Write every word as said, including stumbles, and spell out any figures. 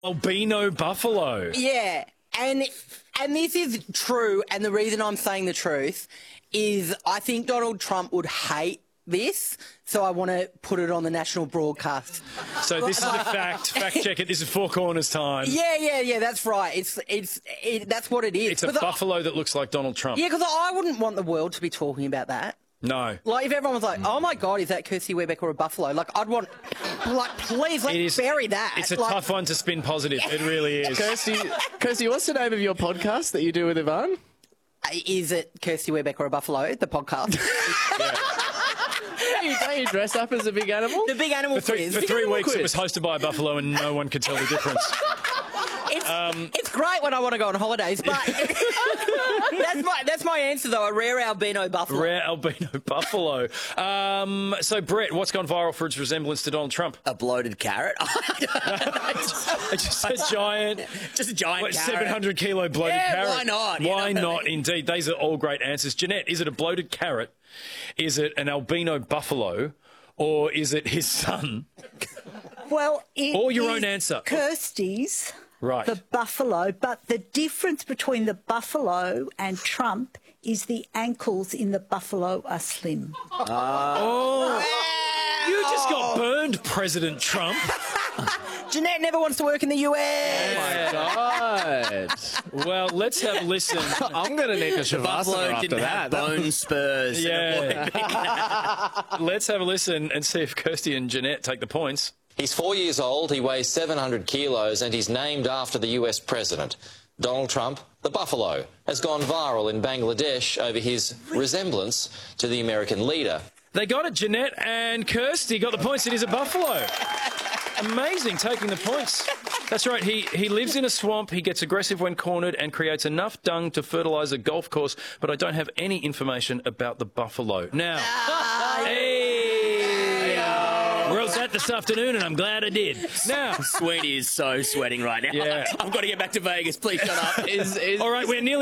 Albino buffalo. Yeah, and and this is true, and the reason I'm saying the truth is I think Donald Trump would hate this, so I want to put it on the national broadcast. So this is a fact. Fact check it. This is Four Corners time. Yeah, yeah, yeah, that's right. It's it's it, that's what it is. It's a buffalo I, that looks like Donald Trump. Yeah, because I wouldn't want the world to be talking about that. No. Like, if everyone was like, oh, my God, is that Kirsty Webeck or a buffalo? Like, I'd want, like, please, let's is, bury that. It's a like, tough one to spin positive. It really is. Kirsty, Kirsty, what's the name of your podcast that you do with Yvonne? Is it Kirsty Webeck or a buffalo, the podcast? Yeah. Don't you, don't you dress up as a big animal? The big animal For three, quiz. for three weeks, quiz. It was hosted by a buffalo and no one could tell the difference. It's, um, it's great when I want to go on holidays, but that's my that's my answer though. A rare albino buffalo. Rare albino buffalo. Um, so Brett, what's gone viral for its resemblance to Donald Trump? A bloated carrot. Just a giant, just a giant what, carrot. seven hundred kilo bloated yeah, carrot. Why not? Why you know not? I mean? Indeed, these are all great answers. Jeanette, is it a bloated carrot? Is it an albino buffalo? Or is it his son? Well, it or your is own answer. Kirsty's. Right. The buffalo, but the difference between the buffalo and Trump is the ankles in the buffalo are slim. Uh, oh, you just got burned, President Trump. Jeanette never wants to work in the U S. Oh, my God. Well, let's have a listen. I'm going to need a Shavasana after that. Bone spurs. Yeah. Let's have a listen and see if Kirsty and Jeanette take the points. He's four years old, he weighs seven hundred kilos, and he's named after the U S president. Donald Trump, the buffalo, has gone viral in Bangladesh over his resemblance to the American leader. They got it, Jeanette and Kirsty got the points. It is a buffalo. Amazing, taking the points. That's right, he, he lives in a swamp, he gets aggressive when cornered and creates enough dung to fertilise a golf course, but I don't have any information about the buffalo. Now, hey! Wrote that this afternoon, and I'm glad I did. Now, Sweetie is so sweating right now. Yeah. I've got to get back to Vegas. Please shut up. Is, is, All right, we're nearly